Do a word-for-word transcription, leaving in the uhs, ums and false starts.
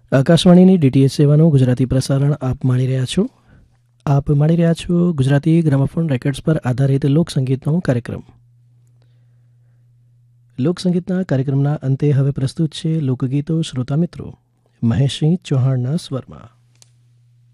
આકાશવાણીની ડીટીએચ સેવાનું ગુજરાતી પ્રસારણ આપ માણી રહ્યા છો. આપ માણી રહ્યા છો ગુજરાતી ગ્રામોફોન રેકોર્ડ્સ પર આધારિત લોકસંગીતનો કાર્યક્રમ. લોકસંગીતના કાર્યક્રમના અંતે હવે પ્રસ્તુત છે લોકગીતો. શ્રોતા મિત્રો, મહેશસિંહ ચૌહાણના સ્વરમાં.